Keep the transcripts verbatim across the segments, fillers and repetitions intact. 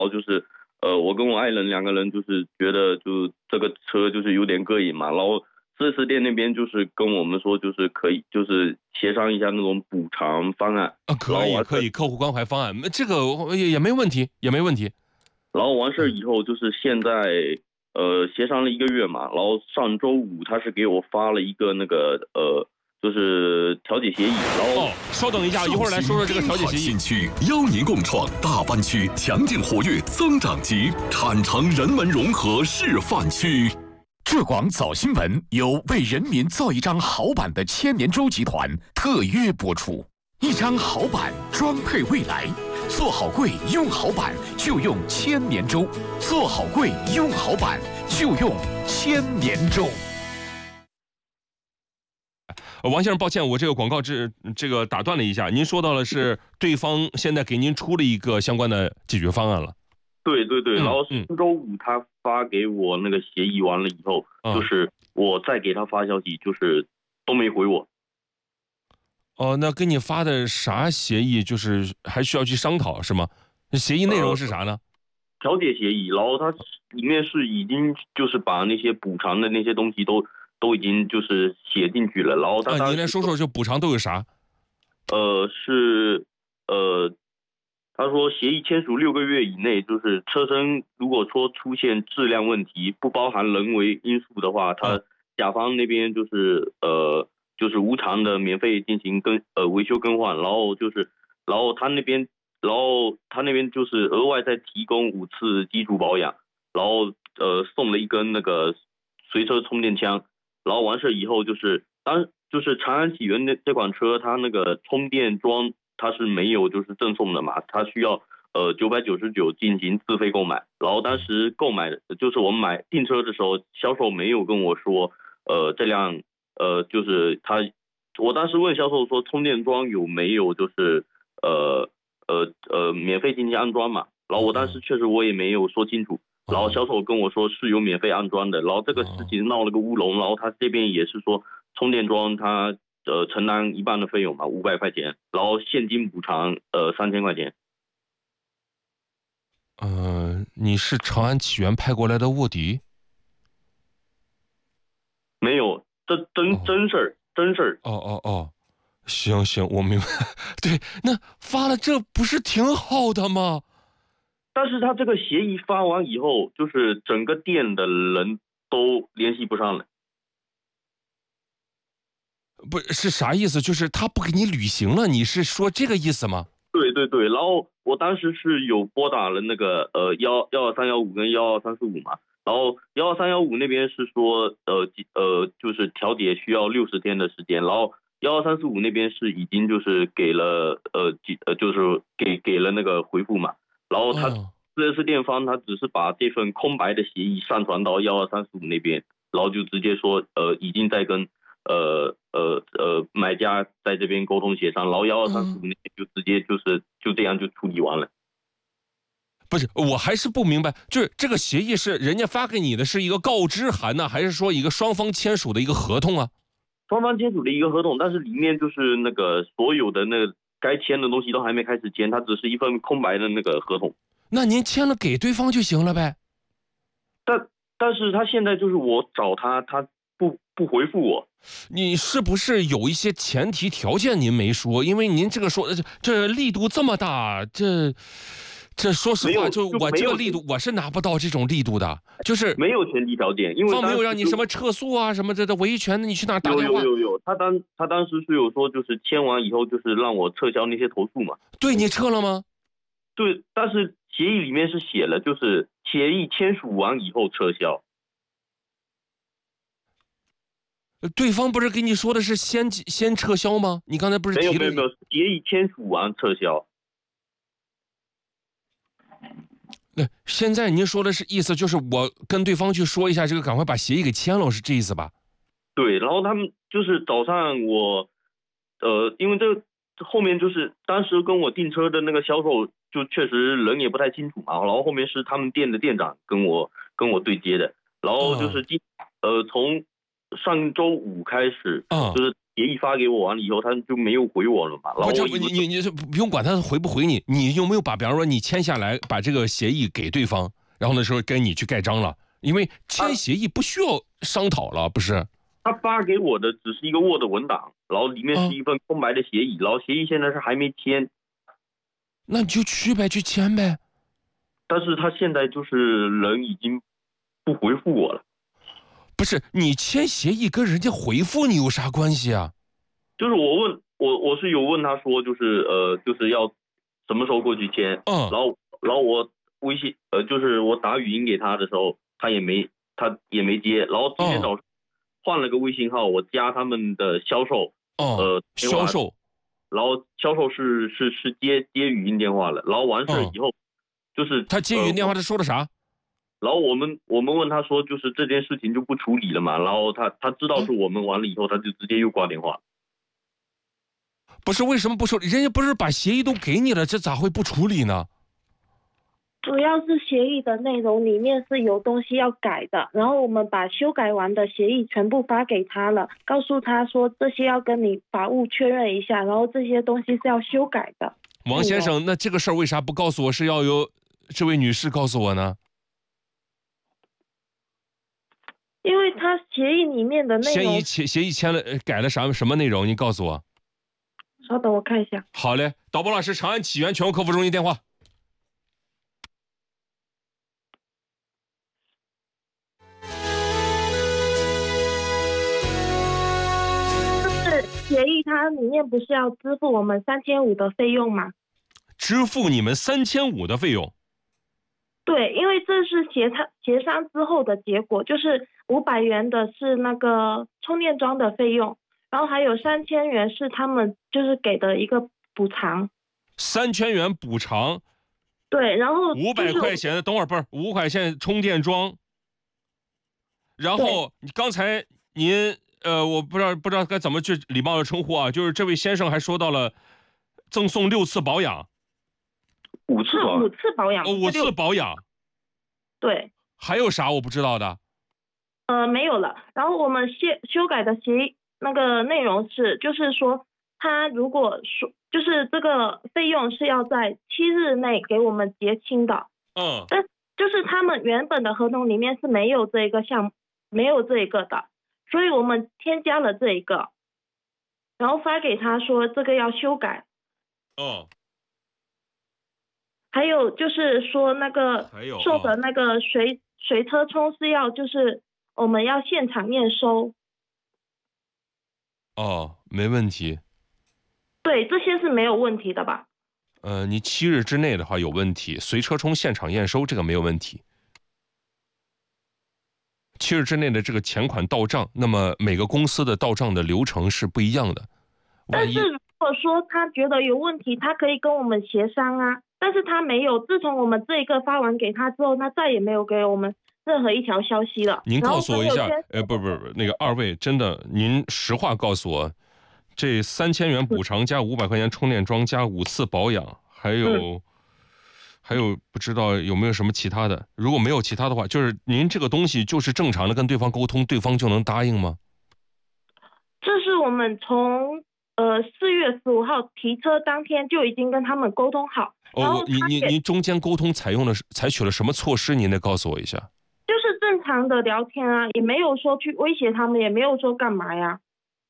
后就是呃，我跟我爱人两个人就是觉得就这个车就是有点膈应嘛，然后四 S 店那边就是跟我们说就是可以就是协商一下那种补偿方案啊，可以可以，客户关怀方案，这个也也没问题，也没问题。 然后完事以后就是现在呃协商了一个月嘛，然后上周五他是给我发了一个那个呃。就是调解协议，然后哦，稍等一下，一会儿来说说这个调解协议。 新区邀您共创大湾区强劲活跃增长极产城人文融合示范区。 浙广早新闻由为人民造一张好版的千年舟集团特约播出，一张好版装配未来，做好柜用好版就用千年舟，做好柜用好版就用千年舟。 王先生，抱歉，我这个广告这这个打断了一下。您说到了是对方现在给您出了一个相关的解决方案了。 对对对， 嗯、 然后上周五他发给我那个协议完了以后，嗯、就是我再给他发消息，就是都没回我。 哦，那给你发的啥协议？就是还需要去商讨是吗？协议内容是啥呢？ 呃、调解协议，然后它里面是已经就是把那些补偿的那些东西都。都已经就是写进去了，然后他、 啊、您来说说，就补偿都有啥？ 呃，是呃，他说协议签署六个月以内，就是车身如果说出现质量问题，不包含人为因素的话，他甲方那边就是呃就是无偿的免费进行更呃维修更换，然后就是然后他那边然后他那边就是额外再提供五次基础保养，然后呃送了一根那个随车充电枪。然后完事以后，就是当就是长安启源那这款车，它那个充电桩它是没有就是赠送的嘛，它需要呃九百九十九进行自费购买。然后当时购买就是我们买订车的时候，销售没有跟我说，呃这辆呃就是他，我当时问销售说充电桩有没有就是呃呃呃免费进行安装嘛，然后我当时确实我也没有说清楚。然后销售跟我说是有免费安装的，然后这个事情闹了个乌龙，然后他这边也是说充电桩他呃承担一半的费用嘛，五百块钱，然后现金补偿呃三千块钱。 呃，你是长安启源派过来的卧底？ 没有，这真、哦、真事儿，真事儿。 哦哦哦，行行，我明白。对，那发了这不是挺好的吗？ 但是他这个协议发完以后，就是整个店的人都联系不上了。 不是啥意思？就是他不给你履行了，你是说这个意思吗？ 对对对，然后我当时是有拨打了那个呃幺幺二三幺五跟幺二三四五嘛，然后幺二三幺五那边是说呃呃就是调解需要六十天的时间，然后幺二三四五那边是已经就是给了呃几呃就是给给了那个回复嘛。然后他四 S 店方他只是把这份空白的协议上传到幺二三四五那边，然后就直接说呃已经在跟呃呃呃买家在这边沟通协商，然后幺二三四五那边就直接就是就这样就处理完了。 不是，我还是不明白，就是这个协议是人家发给你的是一个告知函呢，还是说一个双方签署的一个合同啊？ 双方签署的一个合同，但是里面就是那个所有的那个该签的东西都还没开始签，它只是一份空白的那个合同。 那您签了给对方就行了呗。 但但是他现在就是我找他，他不不回复我。 你是不是有一些前提条件您没说？因为您这个说这这力度这么大，这这说实话，就我这个力度我是拿不到这种力度的，就是没有前提条件，因为方没有让你什么撤诉啊什么的的维权的，你去哪打电话？ 有有有有，他当他当时是有说，就是签完以后就是让我撤销那些投诉嘛。 对，你撤了吗？ 对，但是协议里面是写了，就是协议签署完以后撤销。 对方不是跟你说的是先先撤销吗？你刚才不是提了？ 没有没有没有，协议签署完撤销。 那现在您说的是意思就是我跟对方去说一下，这个赶快把协议给签了，是这意思吧？ 对，然后他们就是早上我，呃，因为这后面就是当时跟我订车的那个销售，就确实人也不太清楚嘛，然后后面是他们店的店长跟我跟我对接的，然后就是今、哦、呃从上周五开始， 哦、 就是协议发给我完了以后，他就没有回我了嘛。然后我你你你不用管他回不回你，你有没有把比方说你签下来，把这个协议给对方，然后那时候跟你去盖章了？因为签协议不需要商讨了，不是？ 他发给我的只是一个 Word 文档，然后里面是一份空白的协议，然后协议现在是还没签。 那你就去呗，去签呗。 但是他现在就是人已经不回复我了。 不是你签协议跟人家回复你有啥关系啊？ 就是我问我我是有问他说就是呃就是要什么时候过去签， 嗯， 然后然后我微信呃就是我打语音给他的时候，他也没他也没接，然后今天早上换了个微信号，我加他们的销售， 哦， 呃销售， 然后销售是是是接接语音电话了，然后完事以后，哦、就是他接语音电话他说的啥？ 然后我们我们问他说，就是这件事情就不处理了嘛，然后他他知道是我们完了以后，他就直接又挂电话。 不是为什么不处理？人家不是把协议都给你了，这咋会不处理呢？ 主要是协议的内容里面是有东西要改的，然后我们把修改完的协议全部发给他了，告诉他说这些要跟你法务确认一下，然后这些东西是要修改的。 王先生，那这个事儿为啥不告诉我？是要由这位女士告诉我呢？ 因为他协议里面的内容， 协议签协议签了改了啥什么内容？你告诉我。 稍等，我看一下。 好嘞，导播老师，长安启源全国客服中心电话。 就是协议它里面不是要支付我们三千五的费用吗？ 支付你们三千五的费用。 对，因为这是协商协商之后的结果，就是五百元的是那个充电桩的费用，然后还有三千元是他们就是给的一个补偿。 三千元补偿。 对，然后五百块钱的，等会儿不是五块钱充电桩。然后你刚才您呃，我不知道不知道该怎么去礼貌的称呼啊，就是这位先生还说到了赠送六次保养。 五次五次保养， 哦，五次保养， 对。 还有啥我不知道的？ 呃，没有了。然后我们修修改的协议那个内容是，就是说，他如果说就是这个费用是要在七日内给我们结清的。 嗯。 但就是他们原本的合同里面是没有这一个项目，没有这一个的，所以我们添加了这一个，然后发给他说这个要修改。 哦。 还有就是说那个售的那个随随车充是要就是我们要现场验收。 哦，没问题。 对，这些是没有问题的吧？ 呃，你七日之内的话有问题，随车充现场验收这个没有问题。七日之内的这个钱款到账，那么每个公司的到账的流程是不一样的。 但是如果说他觉得有问题，他可以跟我们协商啊。但是他没有，自从我们这一个发完给他之后，他再也没有给我们任何一条消息了。 您告诉我一下，呃，不不不，那个二位真的，您实话告诉我，这三千元补偿加五百块钱充电桩加五次保养，还有、嗯、还有不知道有没有什么其他的？如果没有其他的话，就是您这个东西就是正常的跟对方沟通，对方就能答应吗？ 这是我们从呃四月十五号提车当天就已经跟他们沟通好。 哦，你你你中间沟通采用了采取了什么措施？您得告诉我一下。 就是正常的聊天啊，也没有说去威胁他们，也没有说干嘛呀。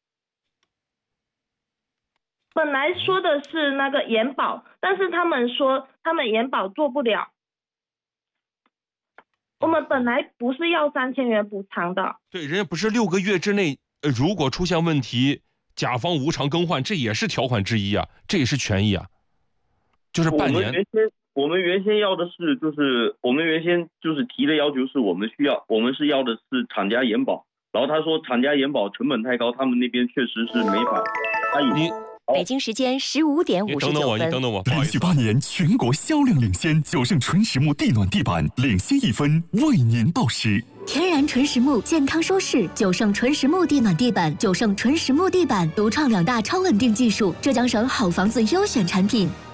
本来说的是那个延保，但是他们说他们延保做不了。我们本来不是要三千元补偿的。 对，人家不是六个月之内，呃，如果出现问题，甲方无偿更换，这也是条款之一啊，这也是权益啊。就是半年。 我们原先我们原先要的是，就是我们原先就是提的要求是我们需要，我们是要的是厂家延保，然后他说厂家延保成本太高，他们那边确实是没法。 你北京时间十五点五十九分。 你等等我，你等等我。 连续八年全国销量领先，九盛纯实木地暖地板领先一分，为您报时。 天然纯实木，健康舒适。九盛纯实木地暖地板，九盛纯实木地板独创两大超稳定技术，浙江省好房子优选产品。